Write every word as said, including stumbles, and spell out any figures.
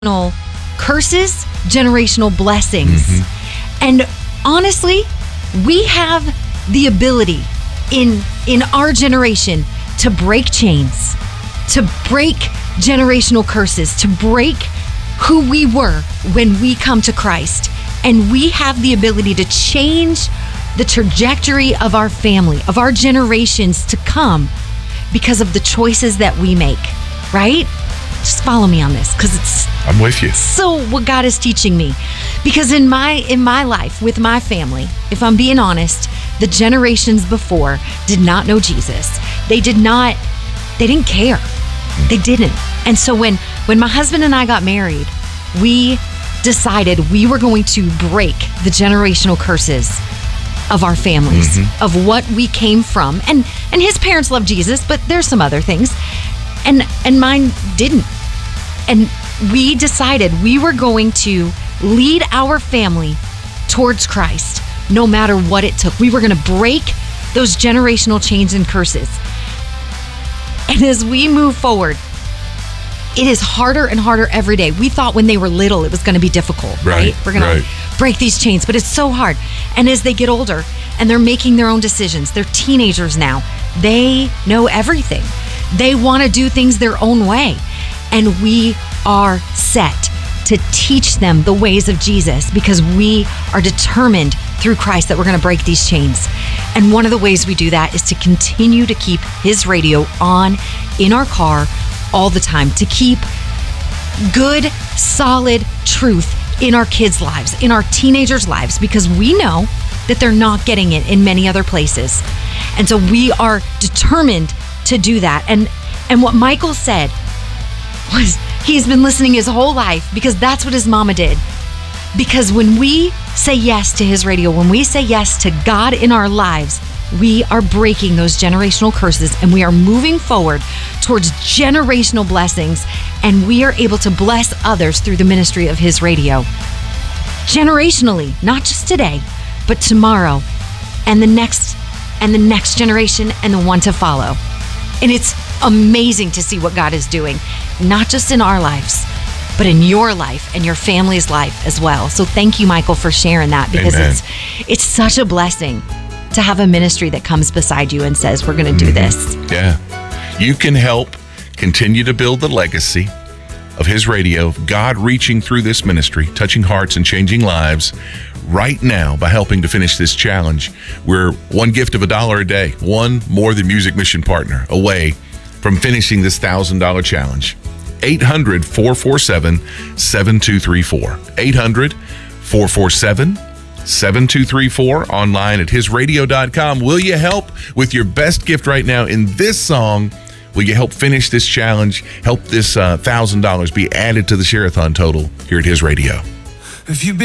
curses, generational blessings. Mm-hmm. And honestly, we have the ability in in our generation to break chains, to break generational curses, to break who we were when we come to Christ. And we have the ability to change the trajectory of our family, of our generations to come, because of the choices that we make, right? Just follow me on this, because it's I'm with you. So what God is teaching me, because in my in my life with my family, if I'm being honest, the generations before did not know Jesus. They did not. They didn't care. They didn't. And so when when my husband and I got married, we decided we were going to break the generational curses of our families, mm-hmm. of what we came from. And and his parents loved Jesus, but there's some other things. And and mine didn't. And we decided we were going to lead our family towards Christ, no matter what it took. We were going to break those generational chains and curses. And as we move forward, it is harder and harder every day. We thought when they were little, it was going to be difficult, right? right? We're going right. to break these chains, but it's so hard. And as they get older and they're making their own decisions, they're teenagers now, they know everything. They want to do things their own way. And we are set to teach them the ways of Jesus, because we are determined through Christ that we're going to break these chains. And one of the ways we do that is to continue to keep his radio on in our car all the time, to keep good, solid truth in our kids' lives, in our teenagers' lives, because we know that they're not getting it in many other places. And so we are determined to do that. And and what Michael said was he's been listening his whole life, because that's what his mama did. Because when we say yes to his radio, when we say yes to God in our lives, we are breaking those generational curses, and we are moving forward towards generational blessings, and we are able to bless others through the ministry of his radio. Generationally, not just today, but tomorrow, and the next, and the next generation, and the one to follow. And it's amazing to see what God is doing, not just in our lives, but in your life and your family's life as well. So thank you, Michael, for sharing that, because Amen. it's it's such a blessing to have a ministry that comes beside you and says, we're going to do this. Yeah. You can help continue to build the legacy of his radio, God reaching through this ministry, touching hearts and changing lives right now by helping to finish this challenge. We're one gift of a dollar a day, one More Than Music mission partner away from finishing this one thousand dollars challenge. eight hundred, four four seven, seven two three four. eight hundred, four four seven, seven two three four. Online at his radio dot com. Will you help with your best gift right now in this song? Will you help finish this challenge? Help this uh, one thousand dollars be added to the Share-a-thon total here at His Radio. If you